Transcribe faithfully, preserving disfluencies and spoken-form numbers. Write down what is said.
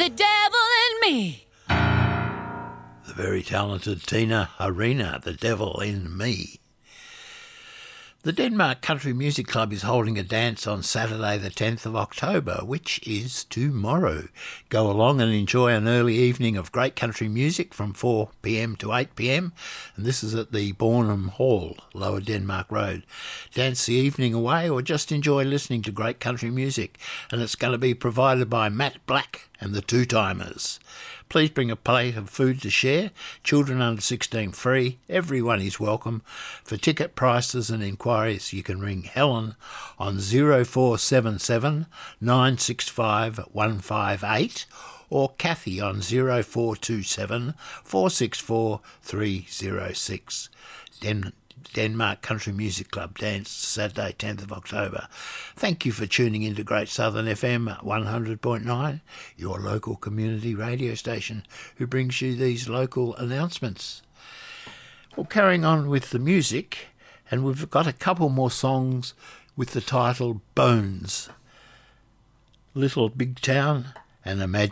the devil in me. The very talented Tina Arena, The Devil in Me. The Denmark Country Music Club is holding a dance on Saturday the tenth of October, which is tomorrow. Go along and enjoy an early evening of great country music from four p m to eight p m, and this is at the Bornholm Hall, Lower Denmark Road. Dance the evening away or just enjoy listening to great country music, and it's going to be provided by Matt Black and the Two Timers. Please bring a plate of food to share. Children under sixteen free. Everyone is welcome. For ticket prices and inquiries, you can ring Helen on zero four seven seven nine six five one five eight or Kathy on zero four two seven four six four three zero six. Den- Denmark Country Music Club dance Saturday tenth of October. Thank you for tuning into Great Southern F M one hundred point nine, your local community radio station who brings you these local announcements. Well, carrying on with the music, and we've got a couple more songs with the title Bones. Little Big Town and Imagine